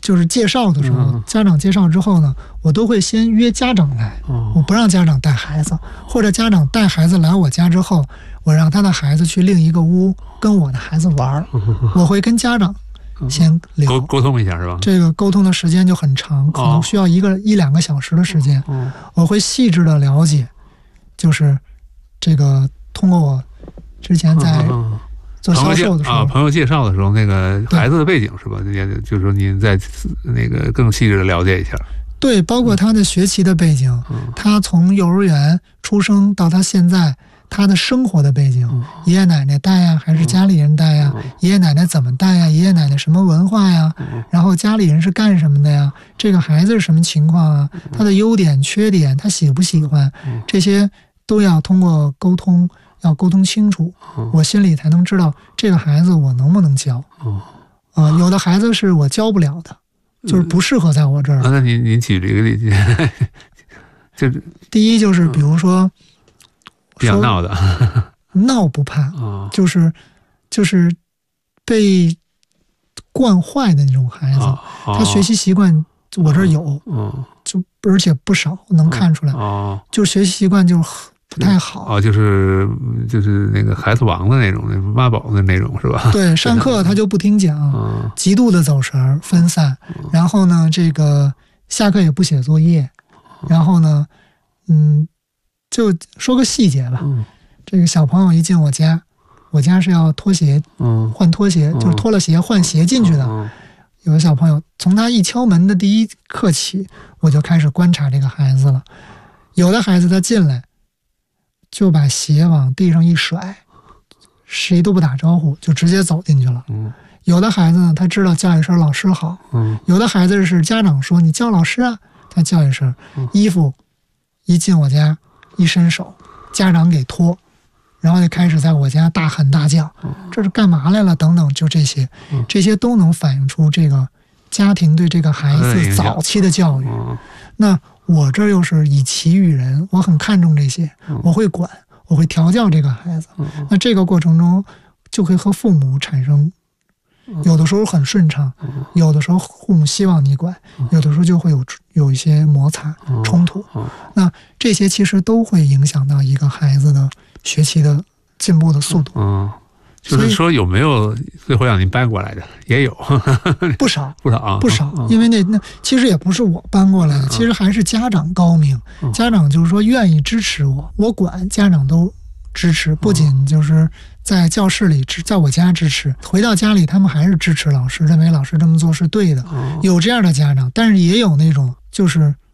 就是介绍的时候，家长介绍之后呢，我都会先约家长来，我不让家长带孩子，或者家长带孩子来我家之后，我让他的孩子去另一个屋跟我的孩子玩，我会跟家长先聊沟通一下是吧？ 这个沟通的时间就很长，可能需要一两个小时的时间。我会细致的了解，就是这个通过我之前在做销售的时候， 朋友介绍的时候，那个孩子的背景是吧？也就是说您再那个更细致的了解一下。 对，包括他的学习的背景，他从幼儿园出生到他现在，他的生活的背景，爷爷奶奶带呀，还是家里人带呀？爷爷奶奶怎么带呀？爷爷奶奶什么文化呀？然后家里人是干什么的呀？这个孩子是什么情况啊？他的优点、缺点，他喜不喜欢？这些都要通过沟通，要沟通清楚，我心里才能知道这个孩子我能不能教。有的孩子是我教不了的，就是不适合在我这儿。 那您举这个例子，就是第一就是比如说比较闹的， 闹不怕，就是被惯坏的那种孩子，他学习习惯我这儿有，就而且不少能看出来，就学习习惯就不太好。 就是那个孩子王的那种，那妈宝的那种是吧？ 对，上课他就不听讲，极度的走神分散，然后呢，这个下课也不写作业，然后呢，就说个细节吧，这个小朋友一进我家是要脱鞋，换拖鞋，就是脱了鞋换鞋进去的。有的小朋友从他一敲门的第一刻起，我就开始观察这个孩子了。有的孩子他进来就把鞋往地上一甩，谁都不打招呼就直接走进去了。有的孩子呢，他知道叫一声老师好。有的孩子是家长说你叫老师啊，他叫一声。衣服一进我家一伸手，家长给脱，然后就开始在我家大喊大叫，这是干嘛来了等等，就这些都能反映出这个家庭对这个孩子早期的教育。那我这又是以其育人，我很看重这些，我会管，我会调教这个孩子。那这个过程中就会和父母产生，有的时候很顺畅，有的时候父母希望你管，有的时候就会有一些摩擦冲突。那这些其实都会影响到一个孩子的学习的进步的速度。 就是说有没有最后让您搬过来的？也有不少不少， 因为那其实也不是我搬过来的，其实还是家长高明，家长就是说愿意支持我管，家长都支持，不仅就是在教室里在我家支持，回到家里他们还是支持老师，认为老师这么做是对的，有这样的家长，但是也有那种就是